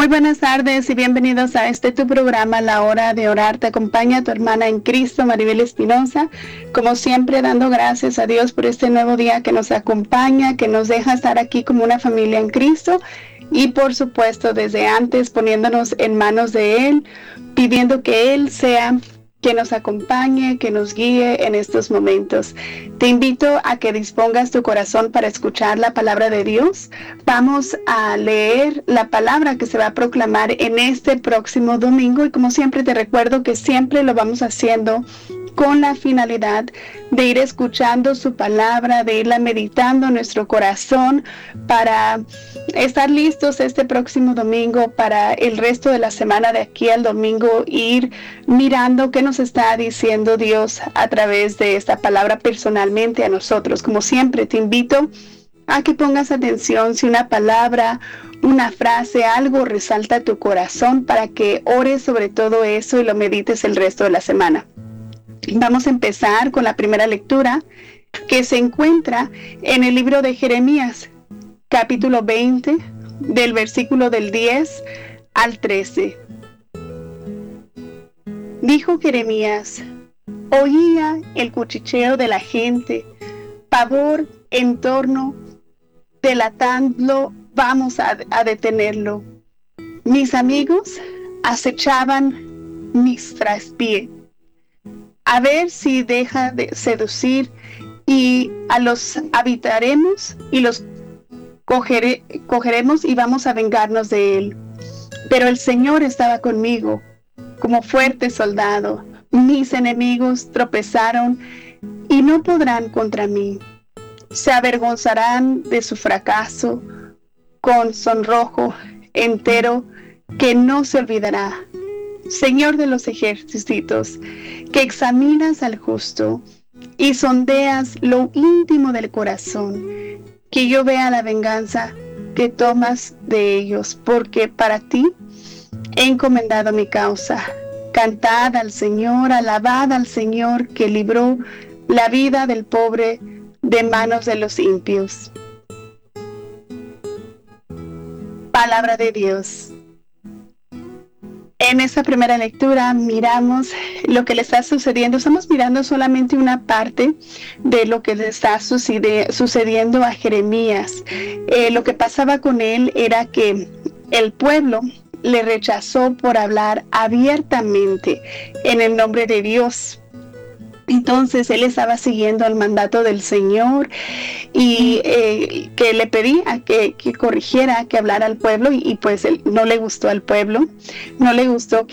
Muy buenas tardes y bienvenidos a tu programa, La Hora de Orar. Te acompaña tu hermana en Cristo, Maribel Espinosa. Como siempre, dando gracias a Dios por este nuevo día que nos acompaña, que nos deja estar aquí como una familia en Cristo. Y por supuesto, desde antes, poniéndonos en manos de Él, pidiendo que Él sea que nos acompañe, que nos guíe en estos momentos. Te invito a que dispongas tu corazón para escuchar la palabra de Dios. Vamos a leer la palabra que se va a proclamar en este próximo domingo y como siempre te recuerdo que siempre lo vamos haciendo con la finalidad de ir escuchando su palabra, de irla meditando en nuestro corazón para estar listos este próximo domingo, para el resto de la semana de aquí al domingo, ir mirando qué nos está diciendo Dios a través de esta palabra personalmente a nosotros. Como siempre te invito a que pongas atención si una palabra, una frase, algo resalta tu corazón para que ores sobre todo eso y lo medites el resto de la semana. Vamos a empezar con la primera lectura que se encuentra en el libro de Jeremías, capítulo 20, del versículo del 10 al 13. Dijo Jeremías: oía el cuchicheo de la gente, pavor en torno, delatando, vamos a detenerlo. Mis amigos acechaban mis traspiés, a ver si deja de seducir, y a los habitaremos y los cogeremos y vamos a vengarnos de él. Pero el Señor estaba conmigo como fuerte soldado. Mis enemigos tropezaron y no podrán contra mí. Se avergonzarán de su fracaso con sonrojo entero que no se olvidará. Señor de los ejércitos, que examinas al justo y sondeas lo íntimo del corazón, que yo vea la venganza que tomas de ellos, porque para ti he encomendado mi causa. Cantad al Señor, alabad al Señor, que libró la vida del pobre de manos de los impíos. Palabra de Dios. En esta primera lectura miramos lo que le está sucediendo. Estamos mirando solamente una parte de lo que le está sucediendo a Jeremías. Lo que pasaba con él era que el pueblo le rechazó por hablar abiertamente en el nombre de Dios. Entonces él estaba siguiendo el mandato del Señor y que le pedía que corrigiera, que hablara al pueblo y pues él no le gustó al pueblo, no le gustó